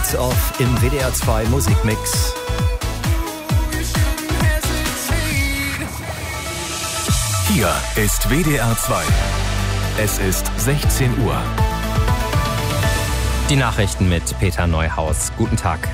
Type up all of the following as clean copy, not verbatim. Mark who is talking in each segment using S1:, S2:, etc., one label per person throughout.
S1: Best of im WDR 2 Musikmix.
S2: Hier ist WDR 2. Es ist 16 Uhr.
S3: Die Nachrichten mit Peter Neuhaus. Guten Tag.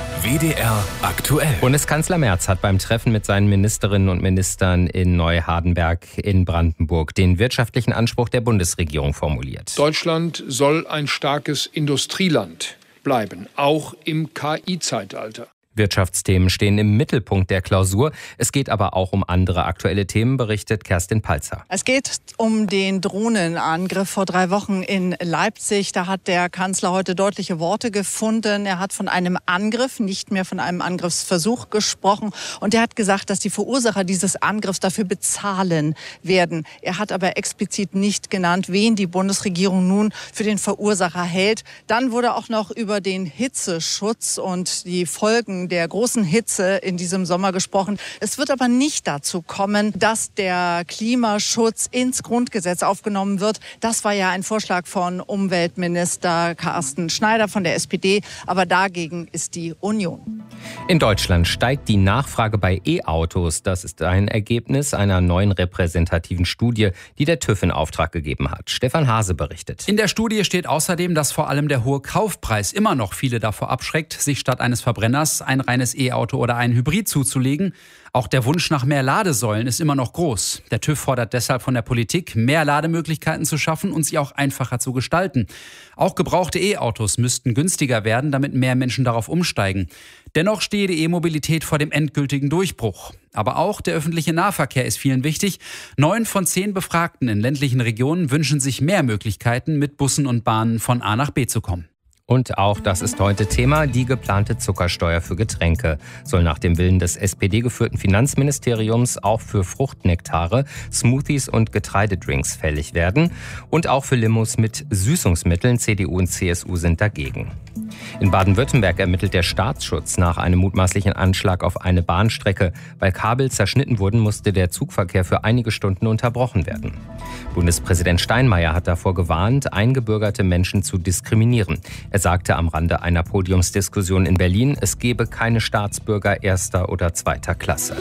S2: WDR aktuell.
S3: Bundeskanzler Merz hat beim Treffen mit seinen Ministerinnen und Ministern in Neuhardenberg in Brandenburg den wirtschaftlichen Anspruch der Bundesregierung formuliert.
S4: Deutschland soll ein starkes Industrieland bleiben, auch im KI-Zeitalter.
S3: Wirtschaftsthemen stehen im Mittelpunkt der Klausur. Es geht aber auch um andere aktuelle Themen, berichtet Kerstin Palzer.
S5: Es geht um den Drohnenangriff vor 3 Wochen in Leipzig. Da hat der Kanzler heute deutliche Worte gefunden. Er hat von einem Angriff, nicht mehr von einem Angriffsversuch gesprochen. Und er hat gesagt, dass die Verursacher dieses Angriffs dafür bezahlen werden. Er hat aber explizit nicht genannt, wen die Bundesregierung nun für den Verursacher hält. Dann wurde auch noch über den Hitzeschutz und die Folgen der großen Hitze in diesem Sommer gesprochen. Es wird aber nicht dazu kommen, dass der Klimaschutz ins Grundgesetz aufgenommen wird. Das war ja ein Vorschlag von Umweltminister Carsten Schneider von der SPD. Aber dagegen ist die Union.
S3: In Deutschland steigt die Nachfrage bei E-Autos. Das ist ein Ergebnis einer neuen repräsentativen Studie, die der TÜV in Auftrag gegeben hat. Stefan Hase berichtet.
S6: In der Studie steht außerdem, dass vor allem der hohe Kaufpreis immer noch viele davor abschreckt, sich statt eines Verbrenners ein reines E-Auto oder einen Hybrid zuzulegen. Auch der Wunsch nach mehr Ladesäulen ist immer noch groß. Der TÜV fordert deshalb von der Politik, mehr Lademöglichkeiten zu schaffen und sie auch einfacher zu gestalten. Auch gebrauchte E-Autos müssten günstiger werden, damit mehr Menschen darauf umsteigen. Dennoch stehe die E-Mobilität vor dem endgültigen Durchbruch. Aber auch der öffentliche Nahverkehr ist vielen wichtig. 9 von 10 Befragten in ländlichen Regionen wünschen sich mehr Möglichkeiten, mit Bussen und Bahnen von A nach B zu kommen.
S3: Und auch das ist heute Thema. Die geplante Zuckersteuer für Getränke soll nach dem Willen des SPD-geführten Finanzministeriums auch für Fruchtnektare, Smoothies und Getreidedrinks fällig werden. Und auch für Limos mit Süßungsmitteln. CDU und CSU sind dagegen. In Baden-Württemberg ermittelt der Staatsschutz nach einem mutmaßlichen Anschlag auf eine Bahnstrecke. Weil Kabel zerschnitten wurden, musste der Zugverkehr für einige Stunden unterbrochen werden. Bundespräsident Steinmeier hat davor gewarnt, eingebürgerte Menschen zu diskriminieren. Er sagte am Rande einer Podiumsdiskussion in Berlin, es gebe keine Staatsbürger erster oder zweiter Klasse.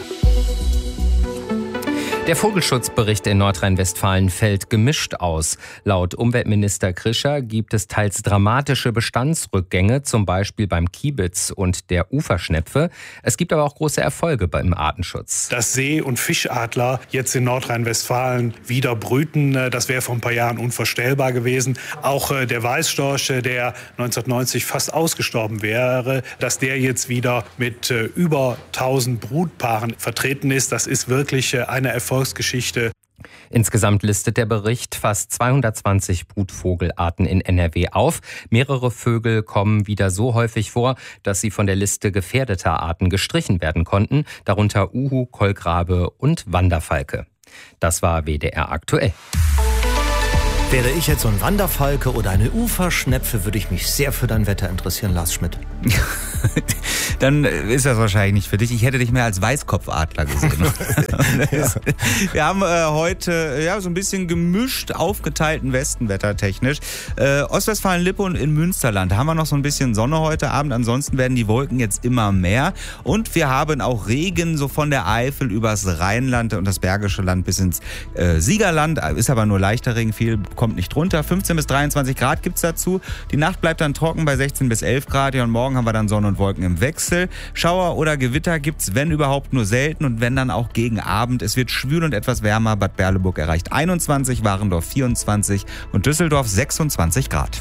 S3: Der Vogelschutzbericht in Nordrhein-Westfalen fällt gemischt aus. Laut Umweltminister Krischer gibt es teils dramatische Bestandsrückgänge, zum Beispiel beim Kiebitz und der Uferschnepfe. Es gibt aber auch große Erfolge beim Artenschutz.
S7: Dass See- und Fischadler jetzt in Nordrhein-Westfalen wieder brüten, das wäre vor ein paar Jahren unvorstellbar gewesen. Auch der Weißstorch, der 1990 fast ausgestorben wäre, dass der jetzt wieder mit über 1000 Brutpaaren vertreten ist, das ist wirklich eine Erfolgsgeschichte.
S3: Insgesamt listet der Bericht fast 220 Brutvogelarten in NRW auf. Mehrere Vögel kommen wieder so häufig vor, dass sie von der Liste gefährdeter Arten gestrichen werden konnten, darunter Uhu, Kolkrabe und Wanderfalke. Das war WDR aktuell.
S1: Wäre ich jetzt so ein Wanderfalke oder eine Uferschnepfe, würde ich mich sehr für dein Wetter interessieren, Lars Schmidt.
S8: Dann ist das wahrscheinlich nicht für dich. Ich hätte dich mehr als Weißkopfadler gesehen. Ja. Wir haben heute so ein bisschen gemischt aufgeteilten Westen wettertechnisch. Ostwestfalen-Lippe und in Münsterland haben wir noch so ein bisschen Sonne heute Abend. Ansonsten werden die Wolken jetzt immer mehr. Und wir haben auch Regen so von der Eifel übers Rheinland und das Bergische Land bis ins Siegerland. Ist aber nur leichter Regen, viel kommt nicht runter. 15 bis 23 Grad gibt's dazu. Die Nacht bleibt dann trocken bei 16 bis 11 Grad. Ja, und morgen haben wir dann Sonne und Wolken im Wechsel. Schauer oder Gewitter gibt's, wenn überhaupt, nur selten und wenn dann auch gegen Abend. Es wird schwül und etwas wärmer. Bad Berleburg erreicht 21, Warendorf 24 und Düsseldorf 26 Grad.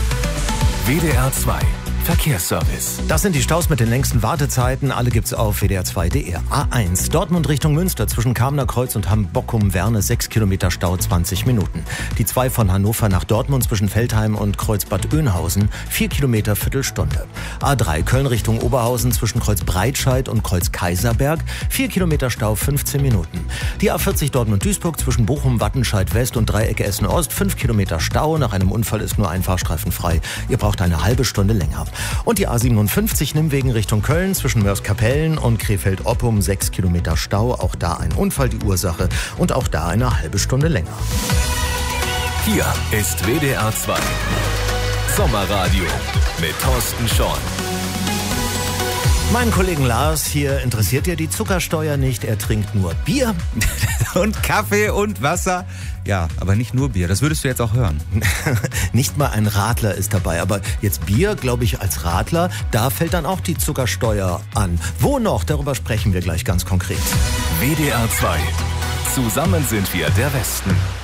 S2: WDR 2 Verkehrsservice.
S1: Das sind die Staus mit den längsten Wartezeiten. Alle gibt's auf WDR2.de. A1 Dortmund Richtung Münster zwischen Kamener Kreuz und Hamm-Bockum-Werne 6 Kilometer Stau, 20 Minuten. Die 2 von Hannover nach Dortmund zwischen Veltheim und Kreuz-Bad Oeynhausen 4 Kilometer, Viertelstunde. A3 Köln Richtung Oberhausen zwischen Kreuz Breitscheid und Kreuz Kaiserberg 4 Kilometer Stau, 15 Minuten. Die A40 Dortmund-Duisburg zwischen Bochum, Wattenscheid West und Dreieck Essen-Ost 5 Kilometer Stau. Nach einem Unfall ist nur ein Fahrstreifen frei. Ihr braucht eine halbe Stunde länger. Und die A57 Nimmwegen Richtung Köln zwischen Mörs-Kapellen und Krefeld-Oppum 6 Kilometer Stau. Auch da ein Unfall die Ursache und auch da eine halbe Stunde länger.
S2: Hier ist WDR 2 Sommerradio mit Thorsten Schorn.
S1: Meinen Kollegen Lars hier interessiert ja die Zuckersteuer nicht. Er trinkt nur Bier.
S8: Und Kaffee und Wasser. Ja, aber nicht nur Bier. Das würdest du jetzt auch hören.
S1: Nicht mal ein Radler ist dabei. Aber jetzt Bier, glaube ich, als Radler, da fällt dann auch die Zuckersteuer an. Wo noch? Darüber sprechen wir gleich ganz konkret.
S2: WDR 2. Zusammen sind wir der Westen.